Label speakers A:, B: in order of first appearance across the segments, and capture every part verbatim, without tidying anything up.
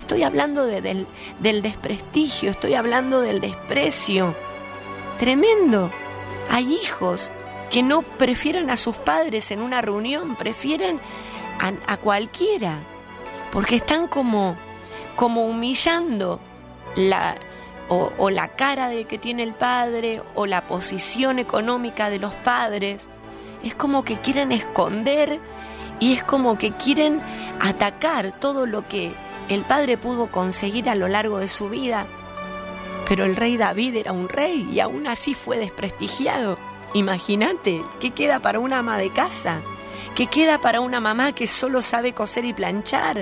A: estoy hablando de, del, del desprestigio, estoy hablando del desprecio. Tremendo. Hay hijos que no prefieren a sus padres en una reunión, prefieren a, a cualquiera, porque están como, como humillando la, o, o la cara de que tiene el padre, o la posición económica de los padres. Es como que quieren esconder y es como que quieren atacar todo lo que el padre pudo conseguir a lo largo de su vida. Pero el rey David era un rey y aún así fue desprestigiado. Imagínate, ¿qué queda para una ama de casa? ¿Qué queda para una mamá que solo sabe coser y planchar?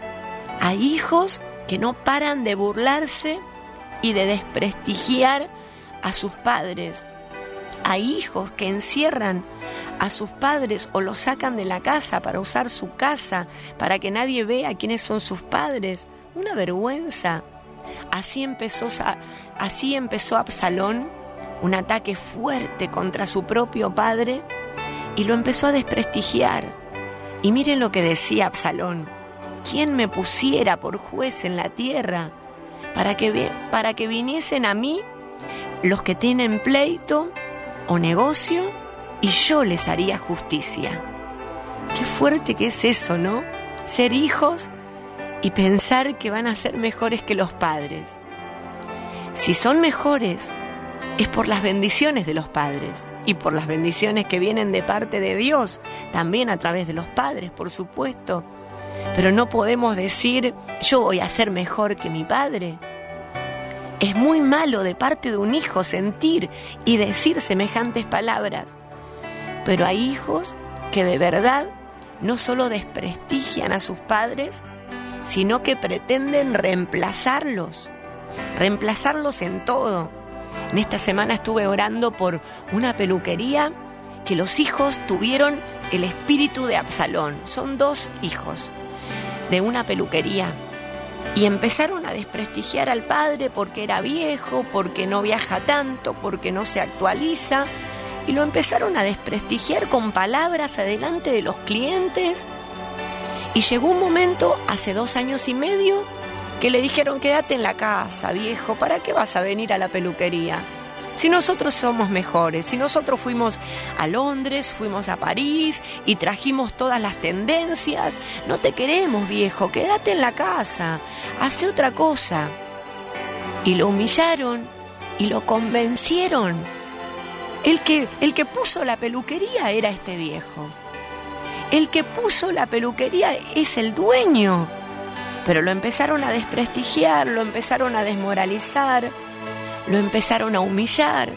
A: Hay hijos que no paran de burlarse y de desprestigiar a sus padres. Hay hijos que encierran a sus padres o los sacan de la casa para usar su casa, para que nadie vea quiénes son sus padres. Una vergüenza. Así empezó, así empezó Absalón, un ataque fuerte contra su propio padre, y lo empezó a desprestigiar. Y miren lo que decía Absalón: ¿quién me pusiera por juez en la tierra para que, para que viniesen a mí los que tienen pleito o negocio, y yo les haría justicia? Qué fuerte que es eso, ¿no? Ser hijos y pensar que van a ser mejores que los padres. Si son mejores, es por las bendiciones de los padres y por las bendiciones que vienen de parte de Dios, también a través de los padres, por supuesto. Pero no podemos decir, yo voy a ser mejor que mi padre. Es muy malo de parte de un hijo sentir y decir semejantes palabras. Pero hay hijos que de verdad no solo desprestigian a sus padres, sino que pretenden reemplazarlos, reemplazarlos en todo. En esta semana estuve orando por una peluquería que los hijos tuvieron el espíritu de Absalón. Son dos hijos de una peluquería. Y empezaron a desprestigiar al padre porque era viejo, porque no viaja tanto, porque no se actualiza. Y lo empezaron a desprestigiar con palabras adelante de los clientes. Y llegó un momento, hace dos años y medio, que le dijeron: quédate en la casa, viejo, ¿para qué vas a venir a la peluquería? Si nosotros somos mejores, si nosotros fuimos a Londres, fuimos a París y trajimos todas las tendencias, no te queremos, viejo, quédate en la casa, hace otra cosa. Y lo humillaron y lo convencieron. El que, el que puso la peluquería era este viejo. El que puso la peluquería es el dueño. Pero lo empezaron a desprestigiar, lo empezaron a desmoralizar, lo empezaron a humillar.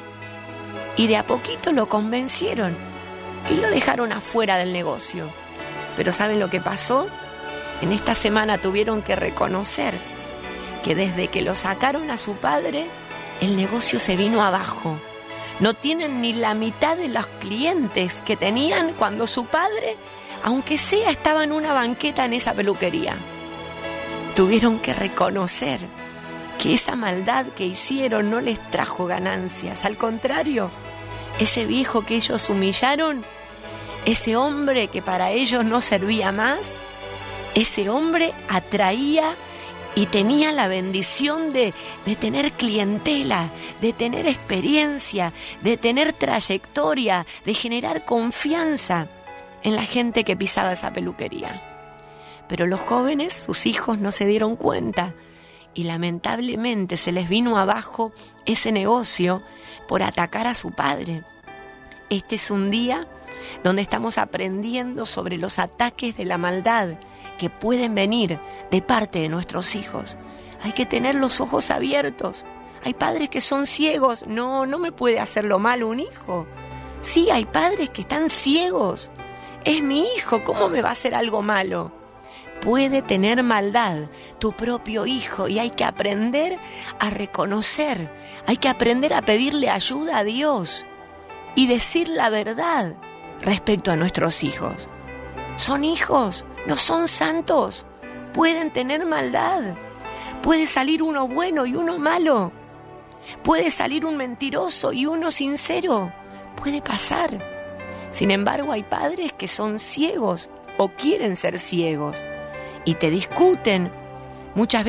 A: Y de a poquito lo convencieron y lo dejaron afuera del negocio. Pero ¿saben lo que pasó? En esta semana tuvieron que reconocer que desde que lo sacaron a su padre, el negocio se vino abajo. No tienen ni la mitad de los clientes que tenían cuando su padre, aunque sea, estaba en una banqueta en esa peluquería. Tuvieron que reconocer que esa maldad que hicieron no les trajo ganancias. Al contrario, ese viejo que ellos humillaron, ese hombre que para ellos no servía más, ese hombre atraía y tenía la bendición de, de tener clientela, de tener experiencia, de tener trayectoria, de generar confianza en la gente que pisaba esa peluquería. Pero los jóvenes, sus hijos, no se dieron cuenta y lamentablemente se les vino abajo ese negocio por atacar a su padre. Este es un día donde estamos aprendiendo sobre los ataques de la maldad que pueden venir de parte de nuestros hijos. Hay que tener los ojos abiertos. Hay padres que son ciegos. No, no me puede hacer lo malo un hijo. Sí, hay padres que están ciegos. Es mi hijo, ¿cómo me va a hacer algo malo? Puede tener maldad tu propio hijo y hay que aprender a reconocer, hay que aprender a pedirle ayuda a Dios y decir la verdad respecto a nuestros hijos. Son hijos, no son santos, pueden tener maldad, puede salir uno bueno y uno malo, puede salir un mentiroso y uno sincero, puede pasar. Sin embargo, hay padres que son ciegos o quieren ser ciegos y te discuten muchas veces.